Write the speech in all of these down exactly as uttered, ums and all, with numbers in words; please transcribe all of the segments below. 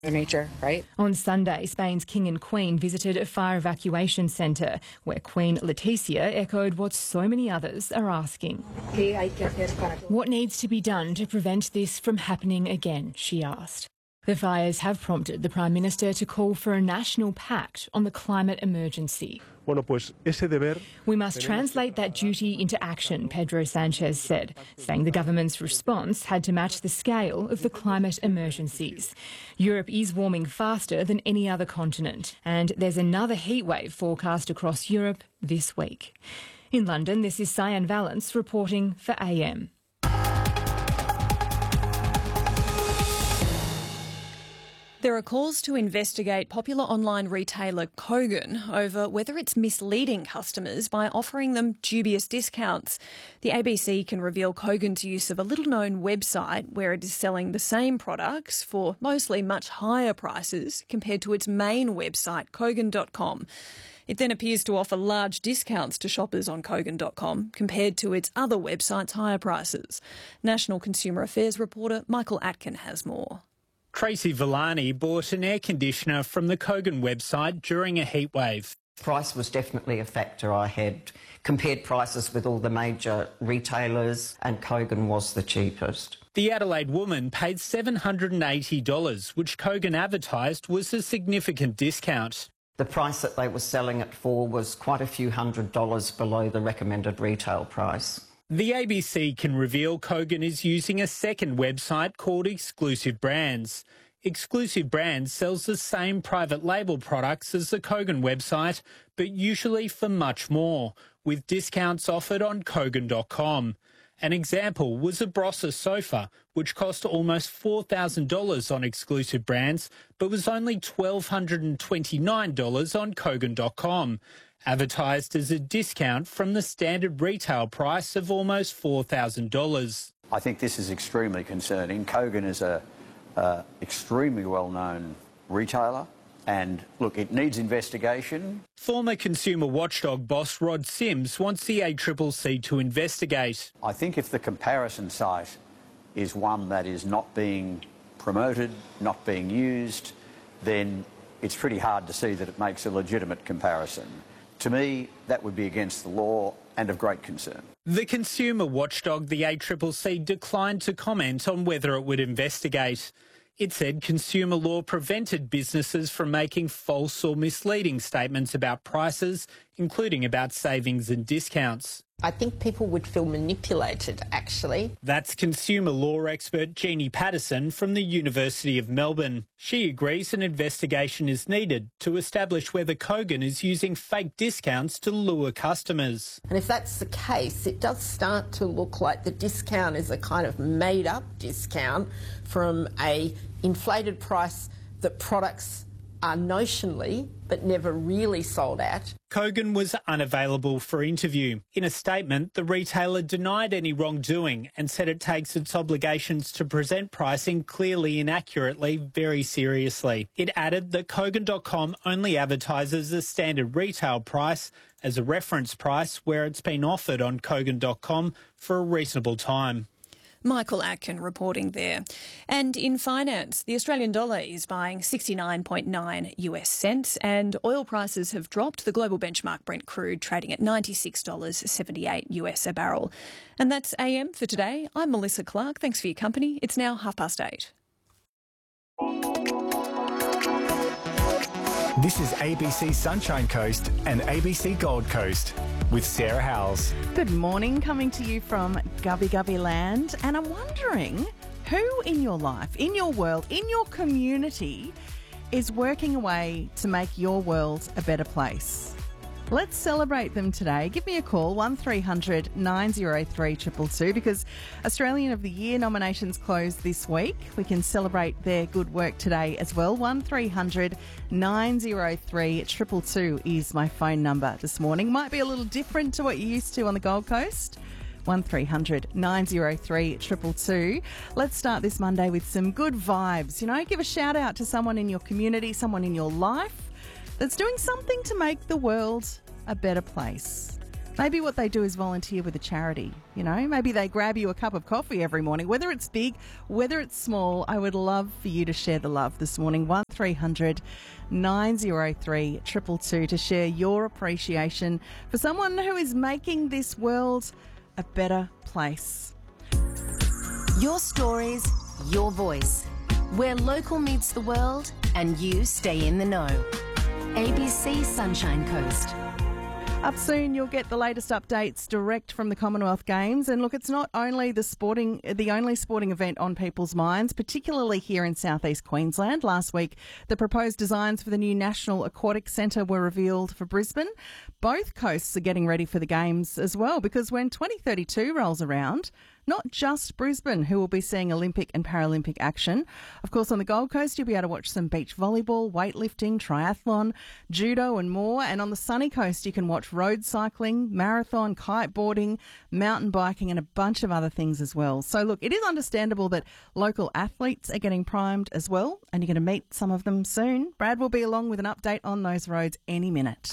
nature, right? On Sunday, Spain's King and Queen visited a fire evacuation centre where Queen Letizia echoed what so many others are asking. What needs to be done to prevent this from happening again, she asked. The fires have prompted the Prime Minister to call for a national pact on the climate emergency. Bueno, pues ese deber... We must translate that duty into action, Pedro Sanchez said, saying the government's response had to match the scale of the climate emergencies. Europe is warming faster than any other continent, and there's another heatwave forecast across Europe this week. In London, this is Cyan Valance reporting for A M. There are calls to investigate popular online retailer Kogan over whether it's misleading customers by offering them dubious discounts. The A B C can reveal Kogan's use of a little-known website where it is selling the same products for mostly much higher prices compared to its main website, Kogan dot com. It then appears to offer large discounts to shoppers on Kogan dot com compared to its other websites' higher prices. National Consumer Affairs reporter Michael Atkin has more. Tracy Villani bought an air conditioner from the Kogan website during a heatwave. Price was definitely a factor. I had compared prices with all the major retailers and Kogan was the cheapest. The Adelaide woman paid seven hundred eighty dollars, which Kogan advertised was a significant discount. The price that they were selling it for was quite a few hundred dollars below the recommended retail price. The A B C can reveal Kogan is using a second website called Exclusive Brands. Exclusive Brands sells the same private label products as the Kogan website, but usually for much more, with discounts offered on Kogan dot com. An example was a Brossa sofa, which cost almost four thousand dollars on Exclusive Brands, but was only one thousand two hundred twenty-nine dollars on Kogan dot com. Advertised as a discount from the standard retail price of almost four thousand dollars. I think this is extremely concerning. Kogan is a uh, extremely well-known retailer and, look, it needs investigation. Former consumer watchdog boss Rod Sims wants the A C C C to investigate. I think if the comparison site is one that is not being promoted, not being used, then it's pretty hard to see that it makes a legitimate comparison. To me, that would be against the law and of great concern. The consumer watchdog, the A C C C, declined to comment on whether it would investigate. It said consumer law prevented businesses from making false or misleading statements about prices, including about savings and discounts. I think people would feel manipulated, actually. That's consumer law expert Jeannie Patterson from the University of Melbourne. She agrees an investigation is needed to establish whether Kogan is using fake discounts to lure customers. And if that's the case, it does start to look like the discount is a kind of made-up discount from a inflated price that products are notionally but never really sold at. Kogan was unavailable for interview. In a statement, the retailer denied any wrongdoing and said it takes its obligations to present pricing clearly and accurately very seriously. It added that Kogan dot com only advertises a standard retail price as a reference price where it's been offered on Kogan dot com for a reasonable time. Michael Atkin reporting there. And in finance, the Australian dollar is buying sixty-nine point nine US cents and oil prices have dropped. The global benchmark Brent crude trading at ninety-six dollars seventy-eight US a barrel. And that's A M for today. I'm Melissa Clark. Thanks for your company. It's now half past eight. This is A B C Sunshine Coast and A B C Gold Coast with Sarah Howells. Good morning, coming to you from Gubby Gubby Land. And I'm wondering who in your life, in your world, in your community is working away to make your world a better place. Let's celebrate them today. Give me a call, one three hundred nine oh three two two two, because Australian of the Year nominations close this week. We can celebrate their good work today as well. one three hundred nine oh three two two two is my phone number this morning. Might be a little different to what you're used to on the Gold Coast. one three hundred nine oh three two two two. Let's start this Monday with some good vibes. You know, give a shout out to someone in your community, someone in your life that's doing something to make the world a better place. Maybe what they do is volunteer with a charity, you know. Maybe they grab you a cup of coffee every morning, whether it's big, whether it's small. I would love for you to share the love this morning. one three hundred nine oh three two two two to share your appreciation for someone who is making this world a better place. Your stories, your voice. Where local meets the world and you stay in the know. A B C Sunshine Coast. Up soon, you'll get the latest updates direct from the Commonwealth Games. And look, it's not only the sporting, the only sporting event on people's minds, particularly here in southeast Queensland. Last week, the proposed designs for the new National Aquatic Centre were revealed for Brisbane. Both coasts are getting ready for the Games as well, because when twenty thirty-two rolls around, not just Brisbane who will be seeing Olympic and Paralympic action. Of course, on the Gold Coast, you'll be able to watch some beach volleyball, weightlifting, triathlon, judo and more. And on the Sunny Coast, you can watch road cycling, marathon, kiteboarding, mountain biking and a bunch of other things as well. So look, it is understandable that local athletes are getting primed as well, and you're going to meet some of them soon. Brad will be along with an update on those roads any minute.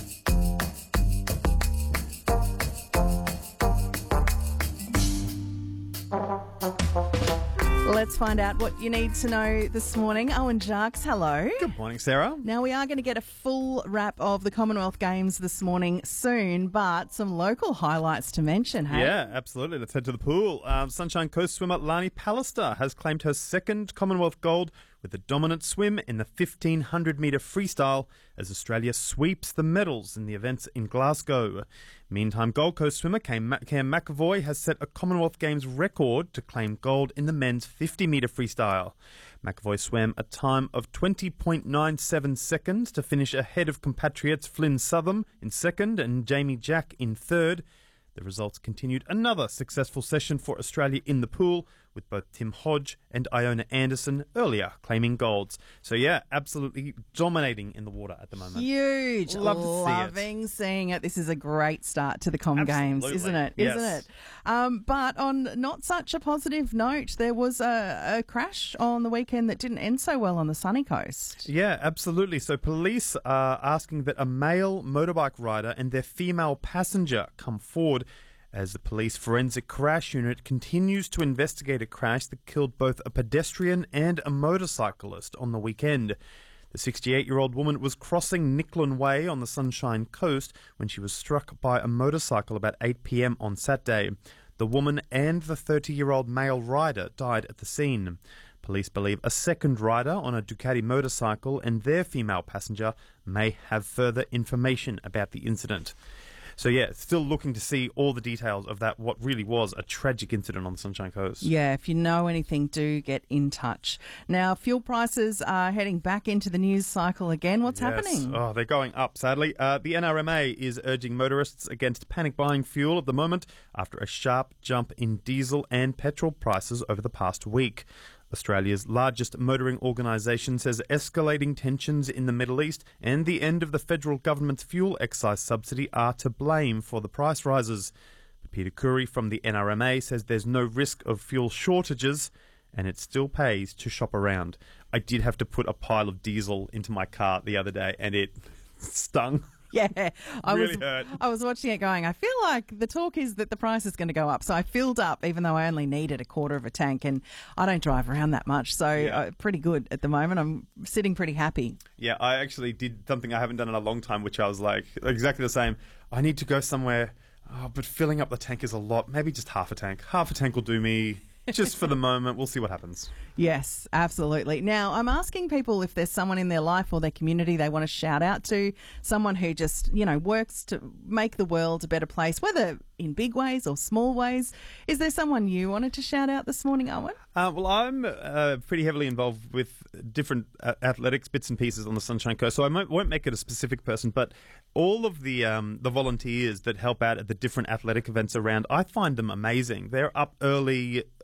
Let's find out what you need to know this morning. Owen Jarks, hello. Good morning, Sarah. Now, we are going to get a full wrap of the Commonwealth Games this morning soon, but some local highlights to mention, hey? Yeah, absolutely. Let's head to the pool. Um, Sunshine Coast swimmer Lani Pallister has claimed her second Commonwealth gold with a dominant swim in the fifteen hundred metre freestyle as Australia sweeps the medals in the events in Glasgow. Meantime, Gold Coast swimmer Cam McAvoy has set a Commonwealth Games record to claim gold in the men's fifty metre freestyle. McAvoy swam a time of twenty point nine seven seconds to finish ahead of compatriots Flynn Southam in second and Jamie Jack in third. The results continued another successful session for Australia in the pool, with both Tim Hodge and Iona Anderson earlier claiming golds. So yeah, absolutely dominating in the water at the moment. Huge. Love to see Loving it. seeing it. This is a great start to the Com Absolutely. Games, isn't it? Yes. Isn't it? Um, but on not such a positive note, there was a, a crash on the weekend that didn't end so well on the Sunny Coast. Yeah, absolutely. So police are asking that a male motorbike rider and their female passenger come forward as the police forensic crash unit continues to investigate a crash that killed both a pedestrian and a motorcyclist on the weekend. The sixty-eight-year-old woman was crossing Nicklin Way on the Sunshine Coast when she was struck by a motorcycle about eight p.m. on Saturday. The woman and the thirty-year-old male rider died at the scene. Police believe a second rider on a Ducati motorcycle and their female passenger may have further information about the incident. So yeah, still looking to see all the details of that, what really was a tragic incident on the Sunshine Coast. Yeah, if you know anything, do get in touch. Now, fuel prices are heading back into the news cycle again. What's Yes. happening? Oh, they're going up, sadly. Uh, the N R M A is urging motorists against panic buying fuel at the moment after a sharp jump in diesel and petrol prices over the past week. Australia's largest motoring organisation says escalating tensions in the Middle East and the end of the federal government's fuel excise subsidy are to blame for the price rises. But Peter Curry from the N R M A says there's no risk of fuel shortages and it still pays to shop around. I did have to put a pile of diesel into my car the other day and it stung. Yeah, I Really was hurt. I was watching it going, I feel like the talk is that the price is going to go up. So I filled up, even though I only needed a quarter of a tank, and I don't drive around that much. So Yeah. uh, pretty good at the moment. I'm sitting pretty happy. Yeah, I actually did something I haven't done in a long time, which I was like, exactly the same. I need to go somewhere, oh, but filling up the tank is a lot. Maybe just half a tank. Half a tank will do me just for the moment. We'll see what happens. Yes, absolutely. Now, I'm asking people if there's someone in their life or their community they want to shout out to, someone who just, you know, works to make the world a better place, whether in big ways or small ways. Is there someone you wanted to shout out this morning, Owen? Uh, well, I'm uh, pretty heavily involved with different uh, athletics bits and pieces on the Sunshine Coast, so I might, won't make it a specific person, but all of the um, the volunteers that help out at the different athletic events around, I find them amazing. They're up early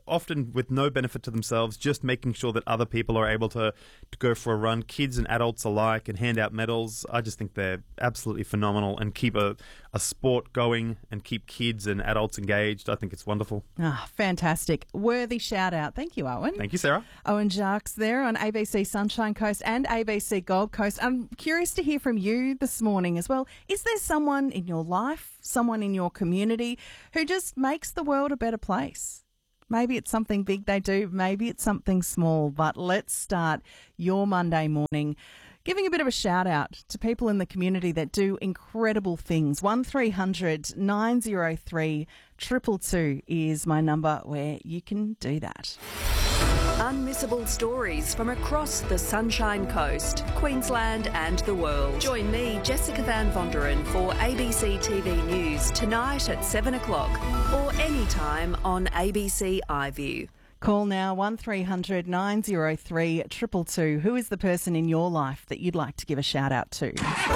often with no benefit to themselves, just making sure that other people are able to, to go for a run, kids and adults alike, and hand out medals. I just think they're absolutely phenomenal and keep a, a sport going and keep kids and adults engaged. I think it's wonderful. Ah, fantastic. Worthy shout out. Thank you, Owen. Thank you, Sarah. Owen Jacques there on A B C Sunshine Coast and A B C Gold Coast. I'm curious to hear from you this morning as well. Is there someone in your life, someone in your community who just makes the world a better place? Maybe it's something big they do, maybe it's something small, but let's start your Monday morning giving a bit of a shout out to people in the community that do incredible things. one three hundred nine oh three two two two is my number where you can do that. Unmissable stories from across the Sunshine Coast, Queensland and the world. Join me, Jessica Van Vonderen, for A B C T V News tonight at seven o'clock or anytime on A B C iView. Call now one three hundred nine oh three two two two. Who is the person in your life that you'd like to give a shout out to?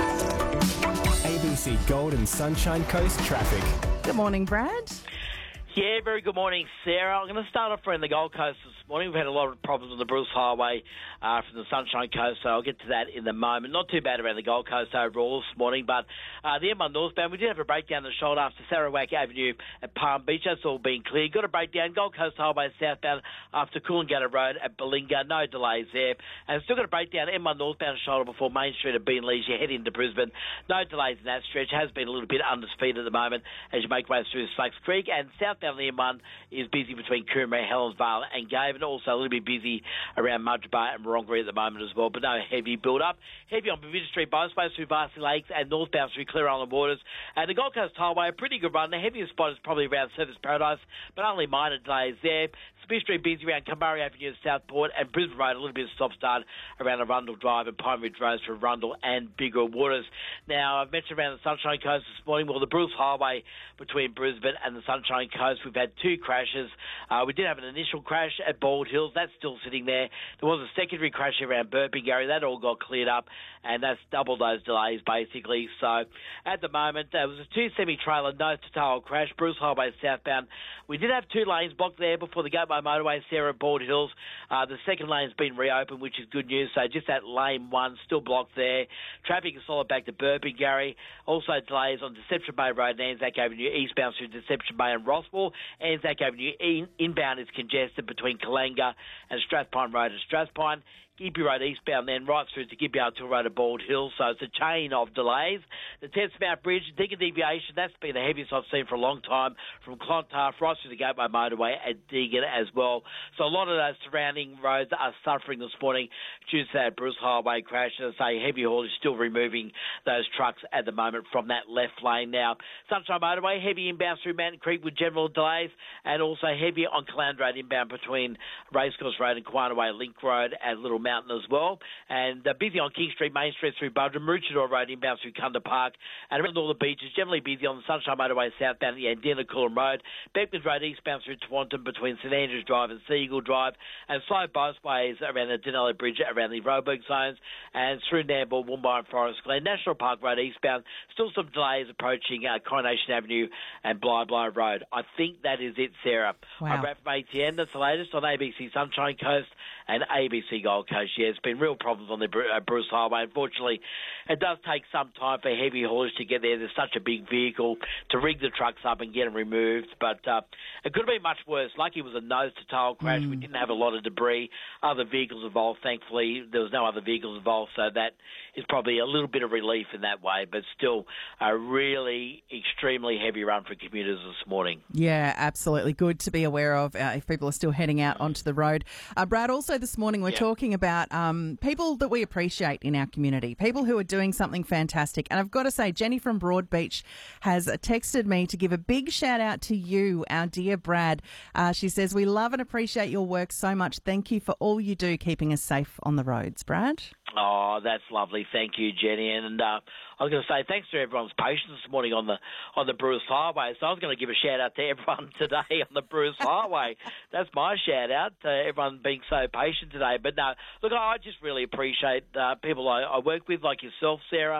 A B C Gold and Sunshine Coast traffic. Good morning, Brad. Yeah, very good morning, Sarah. I'm going to start off around the Gold Coast this morning. We've had a lot of problems on the Bruce Highway uh, from the Sunshine Coast, so I'll get to that in a moment. Not too bad around the Gold Coast overall this morning, but uh, the M one northbound, we did have a breakdown in the shoulder after Sarawak Avenue at Palm Beach. That's all been clear. Got a breakdown, Gold Coast Highway southbound after Coolangatta Road at Balinga. No delays there. And still got a breakdown, M one northbound shoulder before Main Street at Beenleys. You head into Brisbane. No delays in that stretch. Has been a little bit under speed at the moment as you make way through Slacks Creek. And southbound the M one is busy between Coomera, Helensvale and Gave, and also a little bit busy around Mudgee and Morongary at the moment as well, but no heavy build-up. Heavy on Bermuda Street, Bowspace through Varsity Lakes and northbound through Clear Island Waters. And the Gold Coast Highway, a pretty good run. The heaviest spot is probably around Surfers Paradise, but only minor delays there. Smith Street busy around Kumari Avenue and Southport, and Brisbane Road a little bit of stop-start around Arundel Drive and Pine Ridge Road through Arundel and Bigger Waters. Now, I've mentioned around the Sunshine Coast this morning, well, the Bruce Highway between Brisbane and the Sunshine Coast, we've had two crashes. Uh, we did have an initial crash at Bald Hills. That's still sitting there. There was a secondary crash around Burpengary. That all got cleared up, and that's double those delays, basically. So, at the moment, there was a two semi-trailer nose-to-tail crash, Bruce Highway southbound. We did have two lanes blocked there before the Gateway Motorway, Sarah, Bald Hills. Uh, the second lane's been reopened, which is good news. So just that lane one still blocked there. Traffic is solid back to Burpengary. Also delays on Deception Bay Road and Anzac Avenue eastbound through Deception Bay and Rossmore. Anzac Avenue in- inbound is congested between Kalanga and Strathpine Road and Strathpine. Gippy Road eastbound then right through to Gippy Artill Road at Bald Hills, so it's a chain of delays. The Tensmouth Bridge, Diggin deviation, that's been the heaviest I've seen for a long time, from Clontarf right through the Gateway Motorway at Diggin as well. So a lot of those surrounding roads are suffering this morning due to that Bruce Highway crash. As I say, heavy haulage still removing those trucks at the moment from that left lane now. Sunshine Motorway, heavy inbound through Mountain Creek with general delays, and also heavy on Calandra Road inbound between Racecourse Road and Quinaway Link Road at Little Mountain as well, and uh, busy on King Street, Main Street through Budrum, Maroochydore Road inbound through Cunda Park, and around all the beaches, generally busy on the Sunshine Motorway southbound at Yandina Coolum Road, Beckman Road eastbound through Taunton between St Andrews Drive and Seagull Drive, and slow both ways around the Denali Bridge around the Roebuck zones, and through Nambour, Woomba and Forest Glen. National Park Road eastbound, still some delays approaching uh, Coronation Avenue and Bly Bly Road. I think that is it, Sarah. Wow. I'm Raf from A T N. That's the latest on A B C Sunshine Coast and A B C Gold Coast. Yeah, it's been real problems on the Bruce Highway. Unfortunately, it does take some time for heavy haulage to get there. There's such a big vehicle to rig the trucks up and get them removed. But uh, it could have been much worse. Lucky it was a nose-to-tail crash. Mm. We didn't have a lot of debris. Other vehicles involved, thankfully. There was no other vehicles involved, so that is probably a little bit of relief in that way. But still, a really extremely heavy run for commuters this morning. Yeah, absolutely. Good to be aware of uh, if people are still heading out onto the road. Uh, Brad, also this morning we're yeah. talking about um, people that we appreciate in our community, people who are doing something fantastic. And I've got to say, Jenny from Broadbeach has texted me to give a big shout out to you, our dear Brad. Uh, she says, we love and appreciate your work so much. Thank you for all you do keeping us safe on the roads, Brad. Oh, that's lovely. Thank you, Jenny. And uh, I was going to say thanks to everyone's patience this morning on the on the Bruce Highway. So I was going to give a shout-out to everyone today on the Bruce Highway. That's my shout-out to everyone being so patient today. But no, look, I just really appreciate uh, people I, I work with, like yourself, Sarah,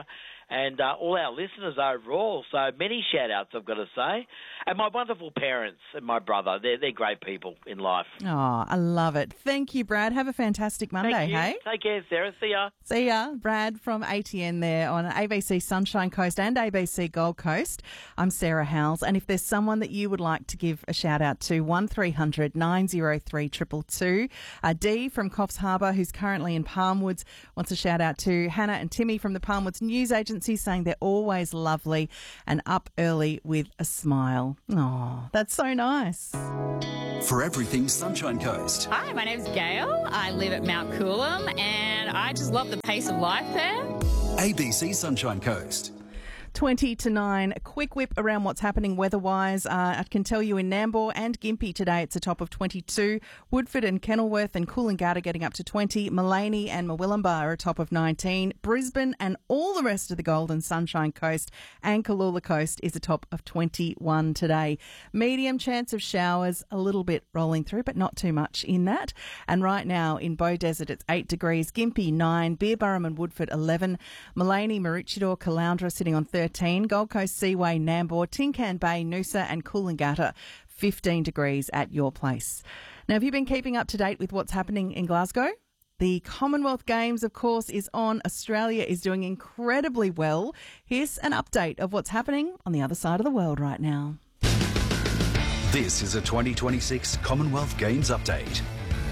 and uh, all our listeners overall. So many shout-outs, I've got to say. And my wonderful parents and my brother. They're, they're great people in life. Oh, I love it. Thank you, Brad. Have a fantastic Monday, Thank you. hey? Take care, Sarah. See ya. See ya. Brad from A T N there on A B C Sunshine Coast and A B C Gold Coast. I'm Sarah Howells, and if there's someone that you would like to give a shout-out to, one three hundred nine oh three two two two. Uh, Dee from Coffs Harbour, who's currently in Palmwoods, wants a shout-out to Hannah and Timmy from the Palmwoods News Agency, saying they're always lovely and up early with a smile. Oh, that's so nice. For everything Sunshine Coast. Hi, my name's Gail. I live at Mount Coolum and I just love the pace of life there. A B C Sunshine Coast. twenty to nine, a quick whip around what's happening weather-wise. Uh, I can tell you in Nambour and Gympie today it's a top of twenty-two. Woodford and Kenilworth and Coolangatta getting up to twenty. Maleny and Murwillumbah are a top of nineteen. Brisbane and all the rest of the Golden Sunshine Coast and Kalula Coast is a top of twenty-one today. Medium chance of showers, a little bit rolling through, but not too much in that. And right now in Bow Desert it's eight degrees. Gympie nine, Beerburrum and Woodford eleven. Maleny, Maroochydore, Caloundra sitting on thirteen. Gold Coast Seaway, Nambour, Tincan Bay, Noosa and Coolangatta, fifteen degrees at your place. Now, have you been keeping up to date with what's happening in Glasgow? The Commonwealth Games, of course, is on. Australia is doing incredibly well. Here's an update of what's happening on the other side of the world right now. This is a twenty twenty-six Commonwealth Games update.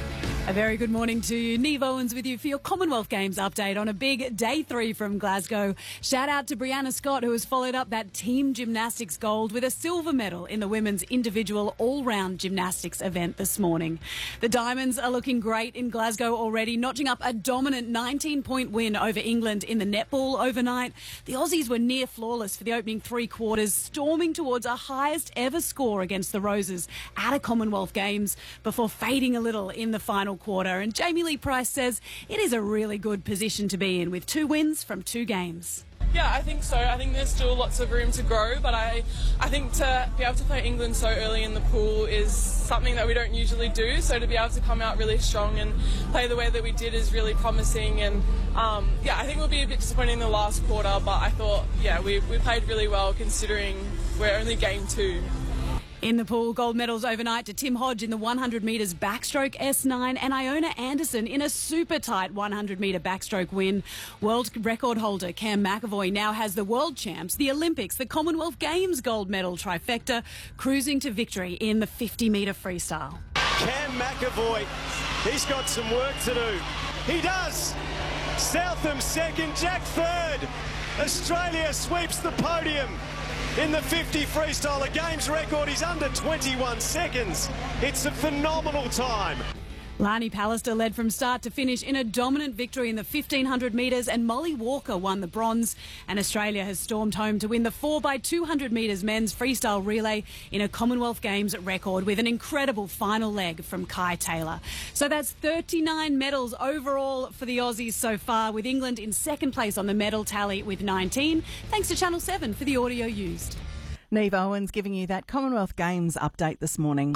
A very good morning to you. Neve Owens with you for your Commonwealth Games update on a big day three from Glasgow. Shout out to Brianna Scott, who has followed up that team gymnastics gold with a silver medal in the women's individual all-round gymnastics event this morning. The Diamonds are looking great in Glasgow already, notching up a dominant nineteen-point win over England in the netball overnight. The Aussies were near flawless for the opening three quarters, storming towards a highest ever score against the Roses at a Commonwealth Games before fading a little in the final quarter. And Jamie Lee Price says it is a really good position to be in with two wins from two games. Yeah, I think so. I think there's still lots of room to grow, but I, I think to be able to play England so early in the pool is something that we don't usually do. So to be able to come out really strong and play the way that we did is really promising. And um, yeah, I think we'll be a bit disappointing in the last quarter, but I thought, yeah, we, we played really well considering we're only game two. In the pool, gold medals overnight to Tim Hodge in the one hundred metres backstroke S nine and Iona Anderson in a super tight one hundred metre backstroke win. World record holder Cam McAvoy now has the World Champs, the Olympics, the Commonwealth Games gold medal trifecta, cruising to victory in the fifty metre freestyle. Cam McAvoy, he's got some work to do. He does. Southam second, Jack third. Australia sweeps the podium. In the fifty freestyle, a games record is under twenty-one seconds. It's a phenomenal time. Lani Pallister led from start to finish in a dominant victory in the fifteen hundred metres, and Molly Walker won the bronze. And Australia has stormed home to win the four by two hundred metres men's freestyle relay in a Commonwealth Games record with an incredible final leg from Kai Taylor. So that's thirty-nine medals overall for the Aussies so far, with England in second place on the medal tally with nineteen. Thanks to Channel seven for the audio used. Neve Owens giving you that Commonwealth Games update this morning.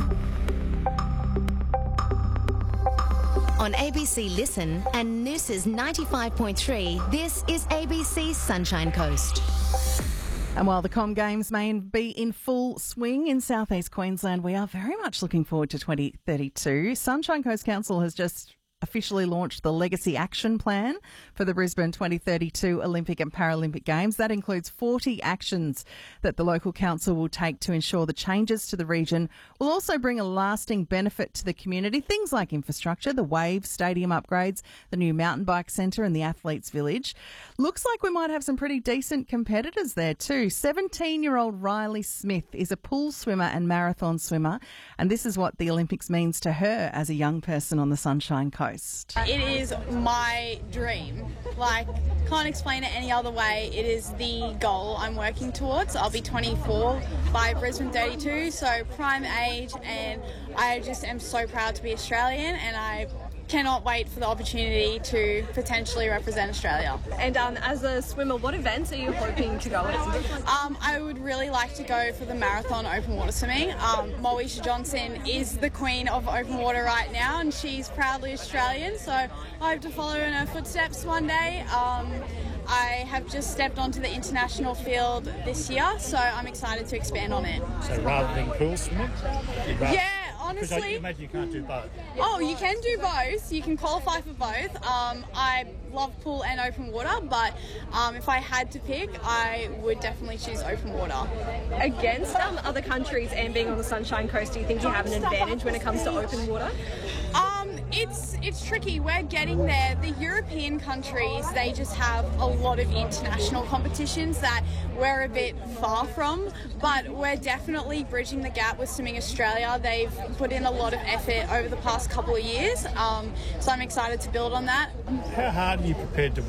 On A B C Listen and Noosa's ninety-five point three, this is A B C Sunshine Coast. And while the Com Games may be in full swing in southeast Queensland, we are very much looking forward to twenty thirty-two. Sunshine Coast Council has just officially launched the Legacy Action Plan for the Brisbane twenty thirty-two Olympic and Paralympic Games. That includes forty actions that the local council will take to ensure the changes to the region will also bring a lasting benefit to the community. Things like infrastructure, the Wave Stadium upgrades, the new mountain bike centre and the Athletes Village. Looks like we might have some pretty decent competitors there too. seventeen-year-old Riley Smith is a pool swimmer and marathon swimmer, and this is what the Olympics means to her as a young person on the Sunshine Coast. It is my dream. Like, can't explain it any other way. It is the goal I'm working towards. I'll be twenty-four by Brisbane thirty-two, so prime age, and I just am so proud to be Australian, and I cannot wait for the opportunity to potentially represent Australia. And um, as a swimmer, what events are you hoping to go at? Um, I would really like to go for the marathon open water swimming. Um, Moesha Johnson is the queen of open water right now, and she's proudly Australian, so I hope to follow in her footsteps one day. Um, I have just stepped onto the international field this year, so I'm excited to expand on it. So rather than pool swimming? Yeah, honestly. Because I imagine you can't do both. Oh, you can do both. You can qualify for both. Um, I love pool and open water, but um, if I had to pick, I would definitely choose open water. Against um, other countries and being on the Sunshine Coast, do you think you have an advantage when it comes to open water? Um, it's it's tricky. We're getting there. The European countries, they just have a lot of international competitions that we're a bit far from, but we're definitely bridging the gap with Swimming Australia. They've put in a lot of effort over the past couple of years, um, so I'm excited to build on that. How hard are you prepared to